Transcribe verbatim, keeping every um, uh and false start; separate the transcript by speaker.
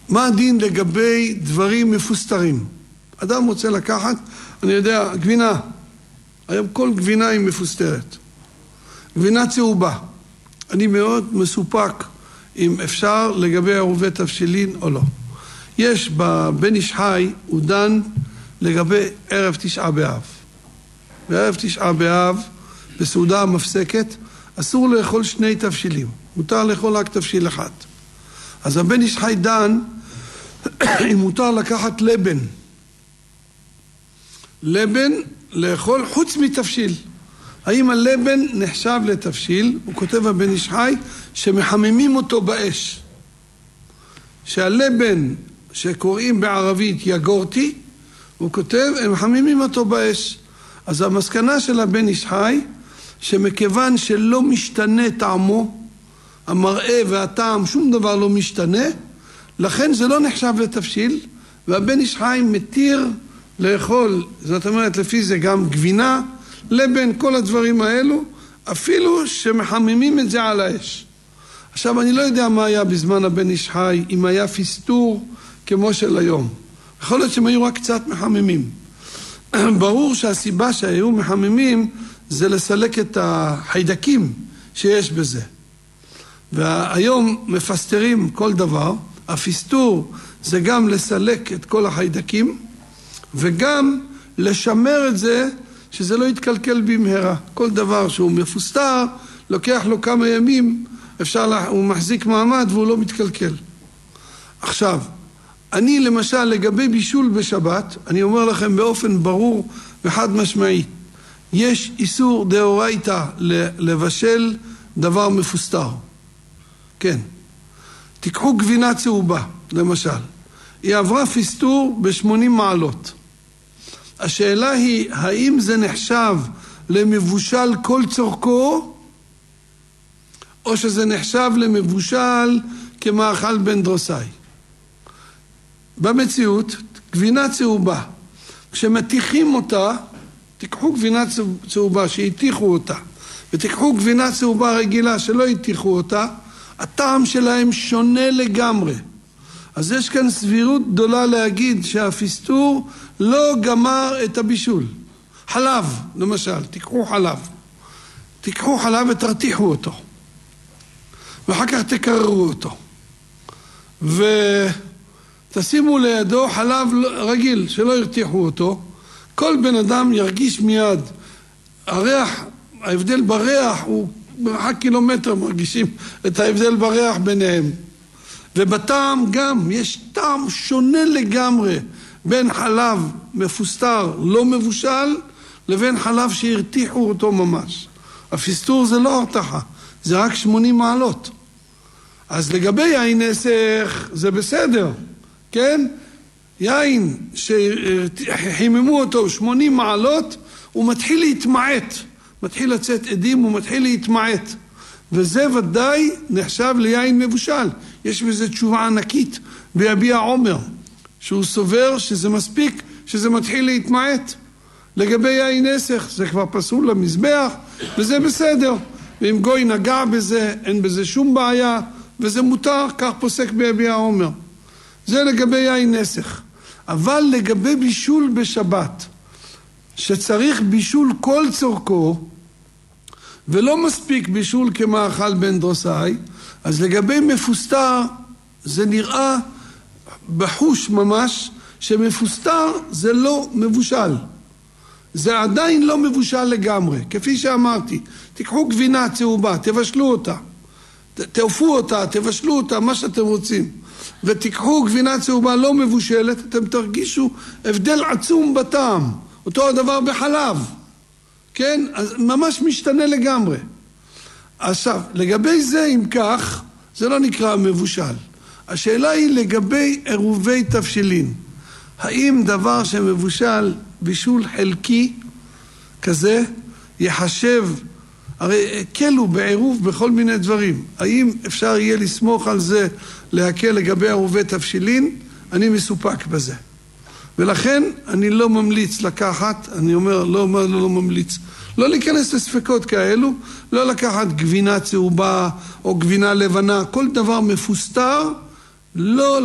Speaker 1: מה הדין לגבי דברים מפוסטרים? אדם רוצה לקחת, אני יודע, גבינה. היום כל גבינה היא מפוסטרת. גבינה צהובה. אני מאוד מסופק אם אפשר לגבי עירובי תבשילין או לא. יש בבן איש חי, הוא דן לגבי ערב תשעה באב. בערב תשעה באב, בסעודה המפסקת, אסור לאכול שני תבשילים. מותר לאכול רק תבשיל אחד. אז הבן איש חי דן, אם מותר לקחת לבן. לבן לאכול חוץ מתבשיל. האם הלבן נחשב לתבשיל? הוא כותב הבן איש חי שמחממים אותו באש. שהלבן שקוראים בערבית יגורתי, הוא כותב, הם מחממים אותו באש. אז המסקנה של הבן איש חי, שמכיוון שלא משתנה טעמו, המראה והטעם, שום דבר לא משתנה, לכן זה לא נחשב לתבשיל, והבן איש חי מתיר לאכול, זאת אומרת לפי זה גם גבינה, לבן, כל הדברים האלו, אפילו שמחממים את זה על האש. עכשיו אני לא יודע מה היה בזמן הבן איש חי, אם היה פיסטור כמו של היום. יכול להיות שהם היו רק קצת מחממים. ברור שהסיבה שהיו מחממים זה לסלק את החיידקים שיש בזה. והיום מפסטרים כל דבר, הפיסטור זה גם לסלק את כל החיידקים, וגם לשמר את זה שזה לא יתקלקל במהרה. כל דבר שהוא מפוסטר, לוקח לו כמה ימים, אפשר לה, הוא מחזיק מעמד והוא לא מתקלקל. עכשיו, אני למשל לגבי בישול בשבת, אני אומר לכם באופן ברור וחד משמעי, יש איסור דאורייתא לבשל דבר מפוסטר. כן. תיקחו גבינה צהובה, למשל. היא עברה פיסטור ב-שמונים מעלות. השאלה היא, האם זה נחשב למבושל כל צורכו, או שזה נחשב למבושל כמאכל בן דרוסאי? במציאות, גבינה צהובה, כשמתיחים אותה, תיקחו גבינה צהובה שהתיחו אותה, ותיקחו גבינה צהובה רגילה שלא התיחו אותה, הטעם שלהם שונה לגמרי. אז יש כאן סבירות גדולה להגיד שהפיסטור לא גמר את הבישול. חלב, למשל, תיקחו חלב. תיקחו חלב ותרתיחו אותו. ואחר כך תקררו אותו. ותשימו לידו חלב רגיל שלא הרתיחו אותו. כל בן אדם ירגיש מיד. הריח, ההבדל בריח הוא ברחק קילומטר מרגישים את ההבדל בריח ביניהם. ובטעם גם יש טעם שונה לגמרי בין חלב מפוסטר לא מבושל לבין חלב שהרתיחו אותו ממש. הפיסטור זה לא הרתחה, זה רק שמונים מעלות. אז לגבי יין נסך זה בסדר, כן? יין שחיממו אותו שמונים מעלות הוא מתחיל להתמעט, מתחיל לצאת עדים, הוא מתחיל להתמעט. וזה ודאי נחשב ליין מבושל. יש בזה תשובה ענקית ביביע עומר, שהוא סובר שזה מספיק, שזה מתחיל להתמעט. לגבי יין נסך, זה כבר פסול למזבח, וזה בסדר. ואם גוי נגע בזה, אין בזה שום בעיה, וזה מותר, כך פוסק ביביע עומר. זה לגבי יין נסך. אבל לגבי בישול בשבת, שצריך בישול כל צורכו, ולא מספיק בישול כמאכל בן דרוסאי, אז לגבי מפוסטר זה נראה בחוש ממש שמפוסטר זה לא מבושל. זה עדיין לא מבושל לגמרי. כפי שאמרתי, תיקחו גבינה צהובה, תבשלו אותה, תעופו אותה, תבשלו אותה, מה שאתם רוצים. ותיקחו גבינה צהובה לא מבושלת, אתם תרגישו הבדל עצום בטעם. אותו הדבר בחלב. כן? אז ממש משתנה לגמרי. עכשיו, לגבי זה, אם כך, זה לא נקרא מבושל. השאלה היא לגבי עירובי תבשילין. האם דבר שמבושל בישול חלקי כזה יחשב, הרי הקלו בעירוב בכל מיני דברים. האם אפשר יהיה לסמוך על זה להקל לגבי עירובי תבשילין? אני מסופק בזה. ולכן אני לא ממליץ לקחת, אני אומר לא, לא, לא ממליץ, לא להיכנס לספקות כאלו, לא לקחת גבינה צהובה או גבינה לבנה, כל דבר מפוסטר, לא